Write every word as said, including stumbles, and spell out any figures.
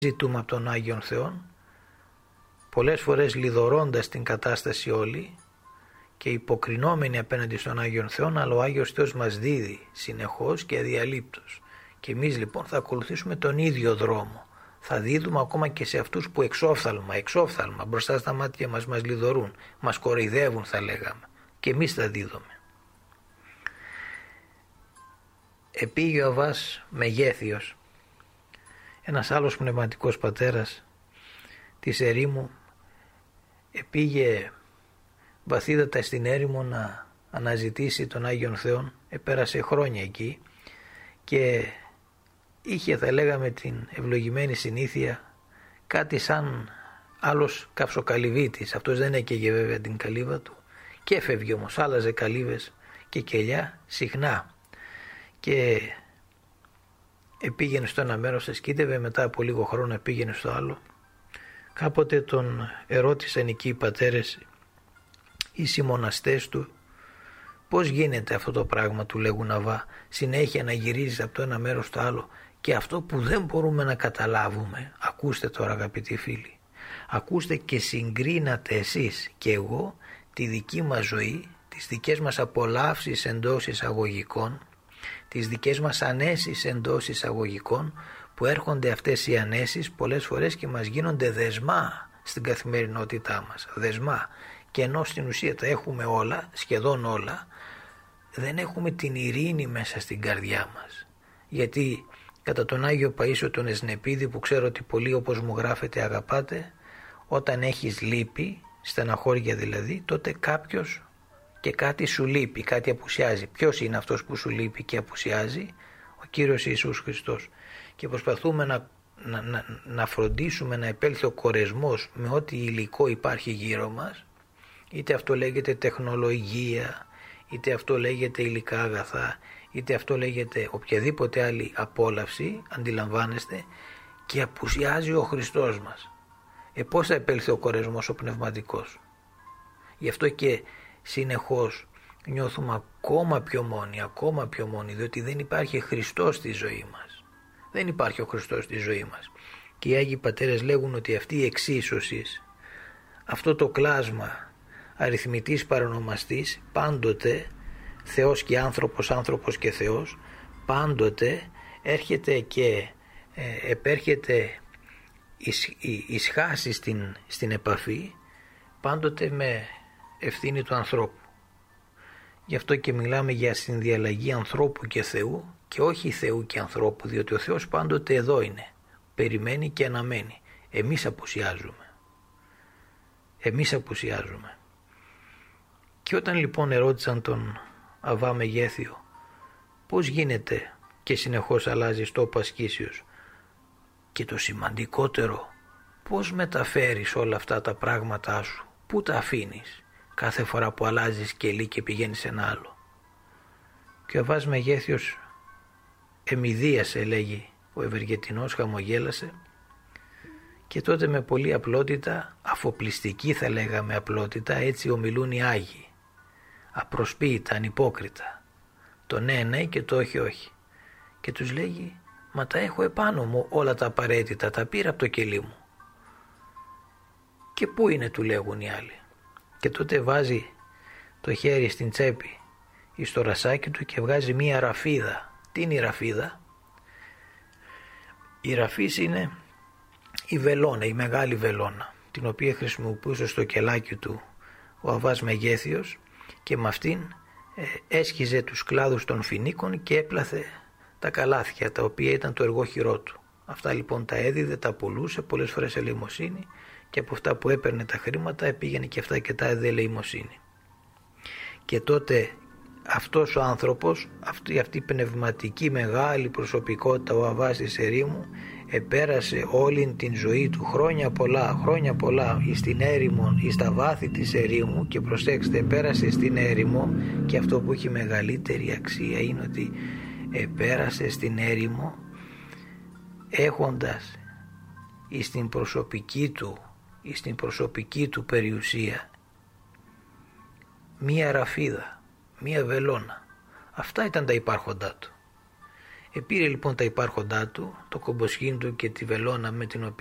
ζητούμε από τον Άγιον Θεόν, πολλές φορές λιδωρώντας την κατάσταση όλη και υποκρινόμενοι απέναντι στον Άγιον Θεόν, αλλά ο Άγιος Θεός μας δίδει συνεχώς και αδιαλείπτως. Και εμείς λοιπόν θα ακολουθήσουμε τον ίδιο δρόμο. Θα δίδουμε ακόμα και σε αυτούς που εξόφθαλμα, εξόφθαλμα μπροστά στα μάτια μας μας λιδωρούν, μας κοροϊδεύουν θα λέγαμε. Και εμείς θα δίδουμε. Επήγε ο Αββάς Μεγέθιος, ένας άλλος πνευματικός πατέρας της ερήμου, επήγε βαθύτατα στην έρημο να αναζητήσει τον Άγιον Θεόν, επέρασε χρόνια εκεί και είχε, θα λέγαμε, την ευλογημένη συνήθεια κάτι σαν άλλος καυσοκαλυβίτης. Αυτός δεν έκαιγε βέβαια την καλύβα του και έφευγε όμως, άλλαζε καλύβες και κελιά συχνά και επήγαινε στο ένα μέρος, εσκήτευε, μετά από λίγο χρόνο πήγαινε στο άλλο. Κάποτε τον ερώτησαν εκεί οι πατέρες, οι συμμοναστές του, πώς γίνεται αυτό το πράγμα, του λέγουν Αββά, συνέχεια να γυρίζεις από το ένα μέρος στο άλλο και αυτό που δεν μπορούμε να καταλάβουμε. Ακούστε τώρα αγαπητοί φίλοι, ακούστε και συγκρίνατε εσείς και εγώ τη δική μας ζωή, τις δικές μας απολαύσεις εντός εισαγωγικών, τις δικές μας ανέσεις εντός εισαγωγικών, που έρχονται αυτές οι ανέσεις πολλές φορές και μας γίνονται δεσμά στην καθημερινότητά μας, δεσμά, και ενώ στην ουσία τα έχουμε όλα, σχεδόν όλα, δεν έχουμε την ειρήνη μέσα στην καρδιά μας. Γιατί κατά τον Άγιο Παΐσιο τον Εσνεπίδη, που ξέρω ότι πολλοί όπως μου γράφετε αγαπάτε, όταν έχεις λύπη, στεναχώρια δηλαδή, τότε κάποιος και κάτι σου λείπει, κάτι απουσιάζει. Ποιος είναι αυτός που σου λείπει και απουσιάζει? Ο Κύριος Ιησούς Χριστός. Και προσπαθούμε να, να, να, να φροντίσουμε να επέλθει ο κορεσμός με ό,τι υλικό υπάρχει γύρω μας, είτε αυτό λέγεται τεχνολογία, είτε αυτό λέγεται υλικά αγαθά, είτε αυτό λέγεται οποιαδήποτε άλλη απόλαυση, αντιλαμβάνεστε, και απουσιάζει ο Χριστός μας. Ε, πώς θα επέλθει ο κορεσμός ο πνευματικός? Γι' αυτό και συνεχώς νιώθουμε ακόμα πιο μόνοι, ακόμα πιο μόνοι, διότι δεν υπάρχει Χριστός στη ζωή μας. Δεν υπάρχει ο Χριστός στη ζωή μας. Και οι Άγιοι Πατέρες λέγουν ότι αυτή η εξίσωση, αυτό το κλάσμα αριθμητής παρονομαστής, πάντοτε Θεός και άνθρωπος, άνθρωπος και Θεός, πάντοτε έρχεται και ε, επέρχεται εις, ισχάσει στην, στην επαφή, πάντοτε με ευθύνη του ανθρώπου. Γι' αυτό και μιλάμε για συνδιαλλαγή ανθρώπου και Θεού και όχι Θεού και ανθρώπου, διότι ο Θεός πάντοτε εδώ είναι, περιμένει και αναμένει. Εμείς απουσιάζουμε. Εμείς απουσιάζουμε. Και όταν λοιπόν ερώτησαν τον Αββά Μεγέθιο πώς γίνεται και συνεχώς αλλάζεις τόπο ασκήσεως, και το σημαντικότερο, πώς μεταφέρεις όλα αυτά τα πράγματά σου, πού τα αφήνεις κάθε φορά που αλλάζεις κελί και πηγαίνεις σε ένα άλλο? Και ο Αββάς Μεγέθιος εμειδίασε, λέγει ο Ευεργετινός, χαμογέλασε, και τότε με πολύ απλότητα, αφοπλιστική θα λέγαμε απλότητα, έτσι ομιλούν οι Άγιοι, απροσποίητα, ανυπόκριτα, το ναι ναι και το όχι όχι, και τους λέγει, μα τα έχω επάνω μου όλα τα απαραίτητα, τα πήρα από το κελί μου. Και πού είναι, του λέγουν οι άλλοι? Και τότε βάζει το χέρι στην τσέπη ή στο ρασάκι του και βγάζει μία ραφίδα. Τι είναι η ραφίδα? Η ραφής είναι η βελόνα, η μεγάλη βελόνα, την οποία χρησιμοποιούσε στο κελάκι του ο Αββάς Μεγέθιος, και με αυτήν ε, έσχιζε τους κλάδους των φοινίκων και έπλαθε τα καλάθια, τα οποία ήταν το εργόχειρό του. Αυτά λοιπόν τα έδιδε, τα πουλούσε πολλές φορές σε ελεημοσύνη, και από αυτά που έπαιρνε τα χρήματα πήγαινε και αυτά και τα έδιδε ελεημοσύνη. Και τότε αυτός ο άνθρωπος, αυτή, αυτή η πνευματική μεγάλη προσωπικότητα, ο Αββάς της ερήμου, επέρασε όλη την ζωή του χρόνια πολλά, χρόνια πολλά εις την έρημο, εις τα βάθη της ερήμου, και προσέξτε, επέρασε στην έρημο, και αυτό που έχει μεγαλύτερη αξία είναι ότι επέρασε στην έρημο έχοντας εις την προσωπική του, εις την προσωπική του περιουσία μία ραφίδα, μία βελόνα. Αυτά ήταν τα υπάρχοντά του. Επήρε λοιπόν τα υπάρχοντά του, το κομποσχήν του και τη βελόνα με την οποία